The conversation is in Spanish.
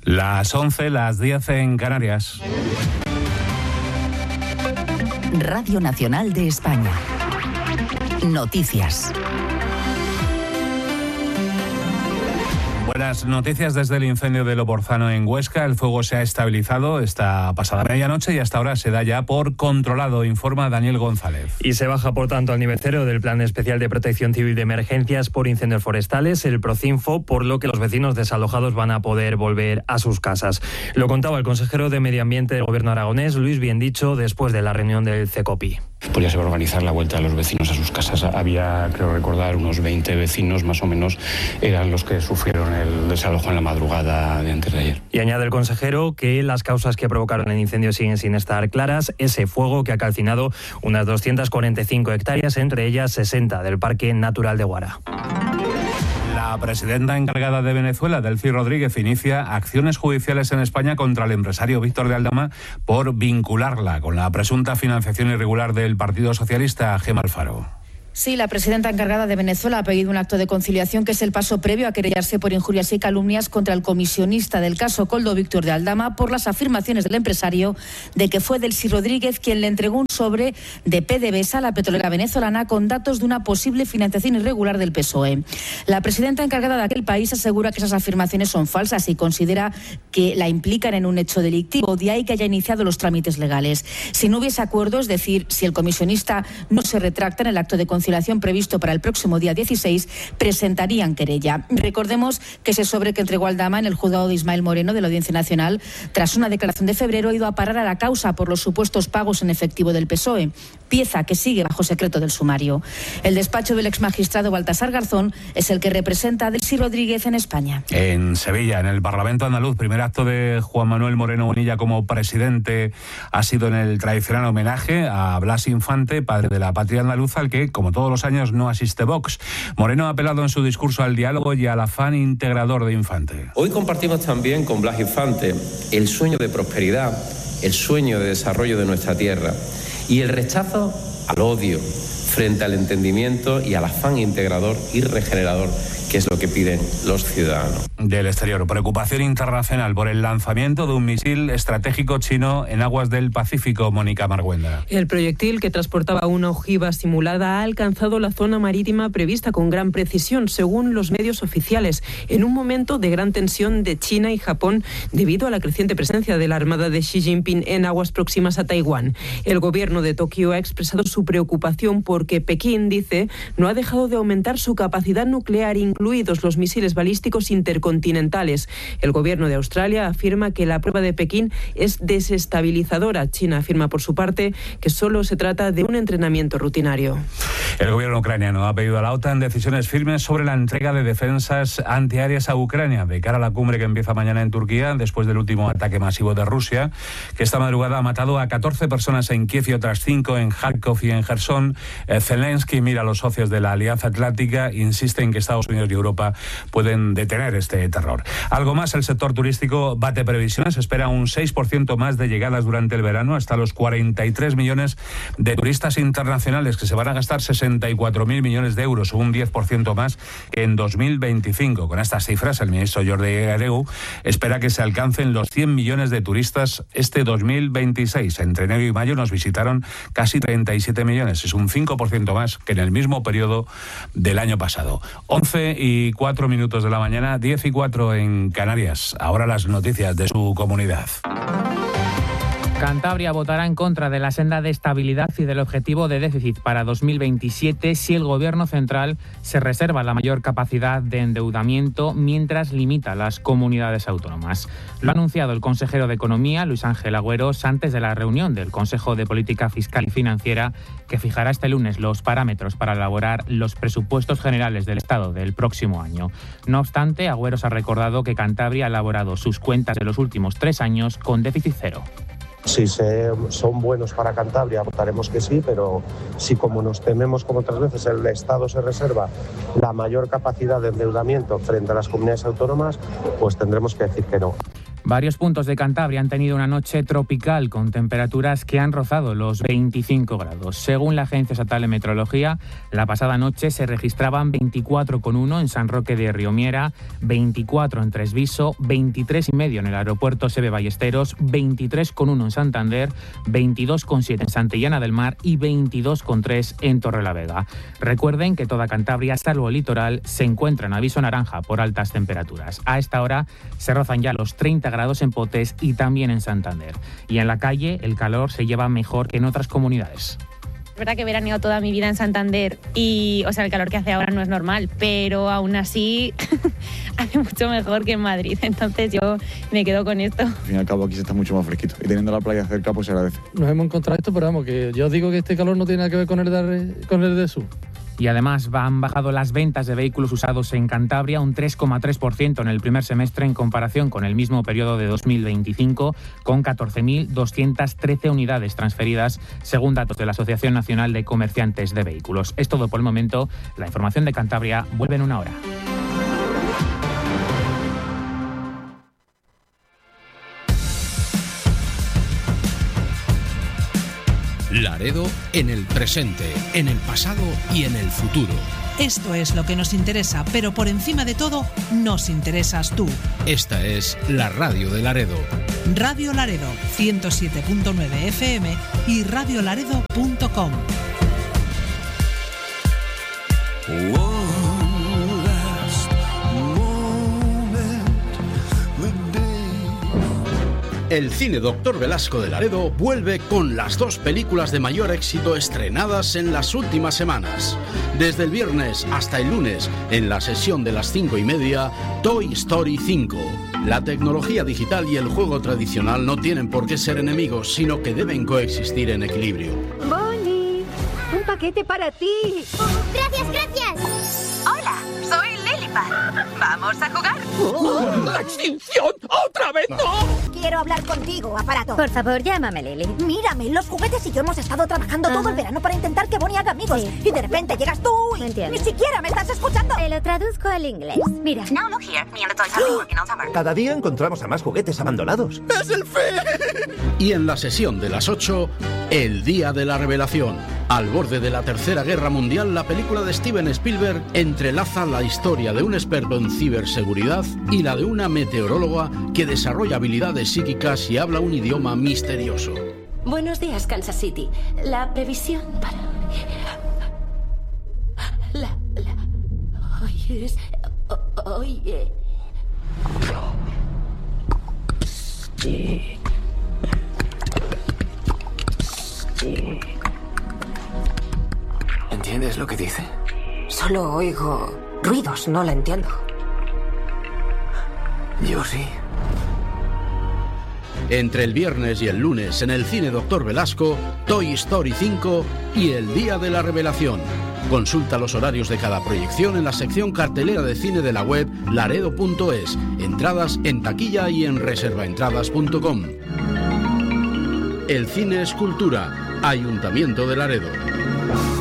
Las 11, las 10 en Canarias. Radio Nacional de España. Noticias. Buenas noticias desde el incendio de Loporzano en Huesca. El fuego se ha estabilizado esta pasada medianoche y hasta ahora se da ya por controlado, informa Daniel González. Y se baja, por tanto, al nivel cero del Plan Especial de Protección Civil de Emergencias por Incendios Forestales, el Procinfo, por lo que los vecinos desalojados van a poder volver a sus casas. Lo contaba el consejero de Medio Ambiente del Gobierno aragonés, Luis Biendicho, después de la reunión del CECOPI. Pues ya se va a organizar la vuelta de los vecinos a sus casas. Había, creo recordar, unos 20 vecinos más o menos eran los que sufrieron el desalojo en la madrugada de antes de ayer. Y añade el consejero que las causas que provocaron el incendio siguen sin estar claras. Ese fuego que ha calcinado unas 245 hectáreas, entre ellas 60 del Parque Natural de Guara. La presidenta encargada de Venezuela, Delcy Rodríguez, inicia acciones judiciales en España contra el empresario Víctor de Aldama por vincularla con la presunta financiación irregular del Partido Socialista, Gemma Alfaro. Sí, la presidenta encargada de Venezuela ha pedido un acto de conciliación que es el paso previo a querellarse por injurias y calumnias contra el comisionista del caso Koldo, Víctor de Aldama, por las afirmaciones del empresario de que fue Delcy Rodríguez quien le entregó un sobre de PDVSA a la petrolera venezolana con datos de una posible financiación irregular del PSOE. La presidenta encargada de aquel país asegura que esas afirmaciones son falsas y considera que la implican en un hecho delictivo, de ahí que haya iniciado los trámites legales. Si no hubiese acuerdo, es decir, si el comisionista no se retracta en el acto de conciliación previsto para el próximo día 16, presentarían querella. Recordemos que ese sobre que entregó Aldama en el juzgado de Ismael Moreno de la Audiencia Nacional, tras una declaración de febrero, ha ido a parar a la causa por los supuestos pagos en efectivo del PSOE, pieza que sigue bajo secreto del sumario. El despacho del exmagistrado Baltasar Garzón es el que representa a Delcy Rodríguez en España. En Sevilla, en el Parlamento andaluz, primer acto de Juan Manuel Moreno Bonilla como presidente ha sido en el tradicional homenaje a Blas Infante, padre de la patria andaluza, al que, como todos los años, no asiste Vox. Moreno ha apelado en su discurso al diálogo y al afán integrador de Infante. Hoy compartimos también con Blas Infante el sueño de prosperidad, el sueño de desarrollo de nuestra tierra y el rechazo al odio frente al entendimiento y al afán integrador y regenerador, que es lo que piden los ciudadanos. Del exterior, preocupación internacional por el lanzamiento de un misil estratégico chino en aguas del Pacífico, Mónica Marguenda. El proyectil, que transportaba una ojiva simulada, ha alcanzado la zona marítima prevista con gran precisión, según los medios oficiales, en un momento de gran tensión de China y Japón debido a la creciente presencia de la Armada de Xi Jinping en aguas próximas a Taiwán. El gobierno de Tokio ha expresado su preocupación porque Pekín, dice, no ha dejado de aumentar su capacidad nuclear, incluidos los misiles balísticos intercontinentales. El gobierno de Australia afirma que la prueba de Pekín es desestabilizadora. China afirma, por su parte, que solo se trata de un entrenamiento rutinario. El gobierno ucraniano ha pedido a la OTAN decisiones firmes sobre la entrega de defensas antiaéreas a Ucrania de cara a la cumbre que empieza mañana en Turquía, después del último ataque masivo de Rusia, que esta madrugada ha matado a 14 personas en Kiev y otras 5 en Kharkov y en Jersón. Zelensky mira a los socios de la Alianza Atlántica e insiste en que Estados Unidos y Europa pueden detener este terror. Algo más, el sector turístico bate previsiones, espera un 6% más de llegadas durante el verano, hasta los 43 millones de turistas internacionales, que se van a gastar 64.000 millones de euros, un 10% más que en 2025. Con estas cifras, el ministro Jordi Hereu espera que se alcancen los 100 millones de turistas este 2026. Entre enero y mayo nos visitaron casi 37 millones, es un 5% más que en el mismo periodo del año pasado. 11:04 de la mañana, 10:04 en Canarias. Ahora las noticias de su comunidad. Cantabria votará en contra de la senda de estabilidad y del objetivo de déficit para 2027 si el Gobierno central se reserva la mayor capacidad de endeudamiento mientras limita las comunidades autónomas. Lo ha anunciado el consejero de Economía, Luis Ángel Agüeros, antes de la reunión del Consejo de Política Fiscal y Financiera, que fijará este lunes los parámetros para elaborar los presupuestos generales del Estado del próximo año. No obstante, Agüeros ha recordado que Cantabria ha elaborado sus cuentas de los últimos 3 años con déficit cero. Si son buenos para Cantabria, votaremos que sí, pero si, como nos tememos como otras veces, el Estado se reserva la mayor capacidad de endeudamiento frente a las comunidades autónomas, pues tendremos que decir que no. Varios puntos de Cantabria han tenido una noche tropical con temperaturas que han rozado los 25 grados. Según la Agencia Estatal de Meteorología, la pasada noche se registraban 24,1 en San Roque de Riomiera, 24 en Tresviso, 23,5 en el aeropuerto Seve Ballesteros, 23,1 en Santander, 22,7 en Santillana del Mar y 22,3 en Torrelavega. Recuerden que toda Cantabria, salvo el litoral, se encuentra en aviso naranja por altas temperaturas. A esta hora se rozan ya los 30 grados en Potes y también en Santander. Y en la calle el calor se lleva mejor que en otras comunidades. Es verdad que he veraneado toda mi vida en Santander y, el calor que hace ahora no es normal, pero aún así hace mucho mejor que en Madrid. Entonces yo me quedo con esto. Al fin y al cabo aquí se está mucho más fresquito y teniendo la playa cerca pues se agradece. Nos hemos encontrado esto, pero vamos, que yo digo que este calor no tiene nada que ver con el de sur. Y además han bajado las ventas de vehículos usados en Cantabria un 3,3% en el primer semestre en comparación con el mismo periodo de 2025, con 14.213 unidades transferidas, según datos de la Asociación Nacional de Comerciantes de Vehículos. Es todo por el momento. La información de Cantabria vuelve en una hora. Laredo en el presente, en el pasado y en el futuro. Esto es lo que nos interesa, pero por encima de todo, nos interesas tú. Esta es la radio de Laredo. Radio Laredo, 107.9 FM y radiolaredo.com. El Cine Doctor Velasco de Laredo vuelve con las 2 películas de mayor éxito estrenadas en las últimas semanas. Desde el viernes hasta el lunes, en la sesión de las 5:30, Toy Story 5. La tecnología digital y el juego tradicional no tienen por qué ser enemigos, sino que deben coexistir en equilibrio. Bonnie, un paquete para ti. ¡Gracias, gracias! Hola, soy Lilipad. ¿Vamos a jugar? ¡La extinción! ¡Otra vez no! Quiero hablar contigo, aparato. Por favor, llámame Lily. Mírame, los juguetes y yo hemos estado trabajando todo el verano para intentar que Bonnie haga amigos. Sí. Y de repente llegas tú y ni siquiera me estás escuchando. Te lo traduzco al inglés. Mira. Now look here. Me and the toys have been working all summer. Cada día encontramos a más juguetes abandonados. ¡Es el fin! Y en la sesión de las 8, El Día de la Revelación. Al borde de la Tercera Guerra Mundial, la película de Steven Spielberg entrelaza la historia de un experto en ciberseguridad y la de una meteoróloga que desarrolla habilidades psíquicas y habla un idioma misterioso. Buenos días, Kansas City. La previsión para... Hoy es... Sí. ¿Entiendes lo que dice? Solo oigo ruidos, no la entiendo. Yo sí. Entre el viernes y el lunes en el Cine Doctor Velasco, Toy Story 5 y El Día de la Revelación. Consulta los horarios de cada proyección en la sección cartelera de cine de la web laredo.es. Entradas en taquilla y en reservaentradas.com. El cine es cultura. Ayuntamiento de Laredo.